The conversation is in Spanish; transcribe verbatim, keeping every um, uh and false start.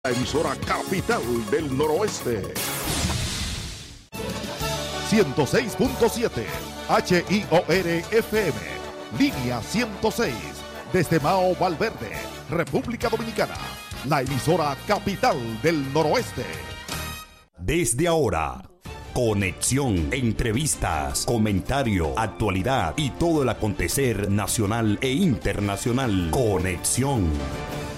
La emisora capital del noroeste. ciento seis punto siete H I O R F M, línea ciento seis, desde Mao Valverde, República Dominicana. La emisora capital del noroeste. Desde ahora, conexión, entrevistas, comentario, actualidad y todo el acontecer nacional e internacional. Conexión.